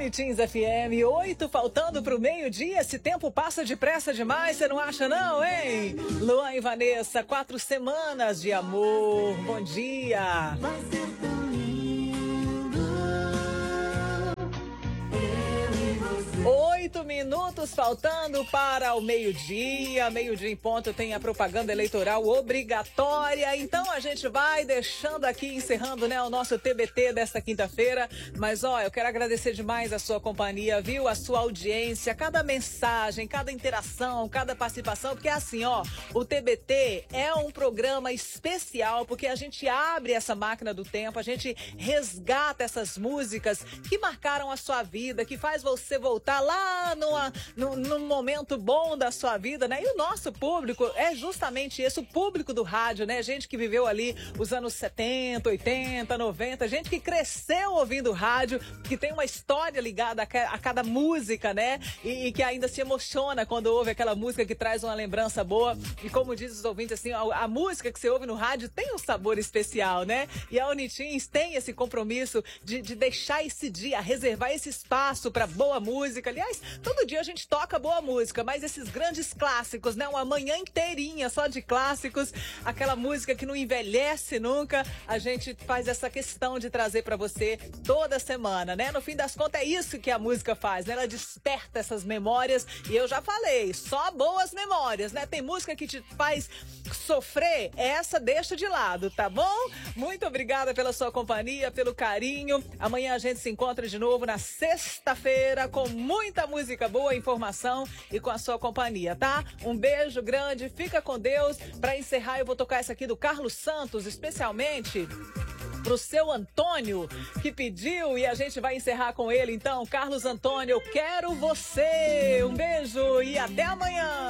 Unitins FM, 8 faltando pro meio-dia. Esse tempo passa depressa demais, você não acha não, hein? Luan e Vanessa, 4 semanas de amor. Bom dia. Vai ser tão lindo, eu e você. 8 minutos faltando para o meio-dia. Meio-dia em ponto tem a propaganda eleitoral obrigatória. Então a gente vai deixando aqui, encerrando, né, o nosso TBT desta quinta-feira. Mas ó, eu quero agradecer demais a sua companhia, viu? A sua audiência, cada mensagem, cada interação, cada participação. Porque assim, ó, o TBT é um programa especial porque a gente abre essa máquina do tempo, a gente resgata essas músicas que marcaram a sua vida, que faz você voltar lá num momento bom da sua vida, né? E o nosso público é justamente esse, o público do rádio, né? Gente que viveu ali os anos 70, 80, 90, gente que cresceu ouvindo rádio, que tem uma história ligada a cada música, né? E que ainda se emociona quando ouve aquela música que traz uma lembrança boa. E como diz os ouvintes, assim, a música que você ouve no rádio tem um sabor especial, né? E a Unitins tem esse compromisso de deixar esse dia, reservar esse espaço para boa música. Aliás, todo dia a gente toca boa música, mas esses grandes clássicos, né? Uma manhã inteirinha só de clássicos, aquela música que não envelhece nunca, a gente faz essa questão de trazer para você toda semana, né? No fim das contas, é isso que a música faz, né? Ela desperta essas memórias e eu já falei, só boas memórias, né? Tem música que te faz sofrer, essa deixa de lado, tá bom? Muito obrigada pela sua companhia, pelo carinho. Amanhã a gente se encontra de novo na sexta-feira com muita música boa, informação e com a sua companhia, tá? Um beijo grande, fica com Deus. Pra encerrar, eu vou tocar essa aqui do Carlos Santos, especialmente pro seu Antônio, que pediu, e a gente vai encerrar com ele. Então, Carlos Antônio, eu quero você. Um beijo e até amanhã.